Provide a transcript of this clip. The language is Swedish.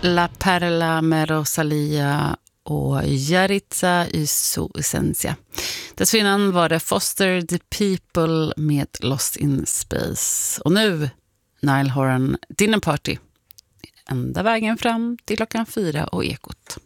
La Perla med Rosalia och Yaritza y su esencia. Dessförinnan var det Foster the People med Lost in Space. Och nu Niall Horan, Dinner Party. Ända vägen fram till klockan 4 och Ekot.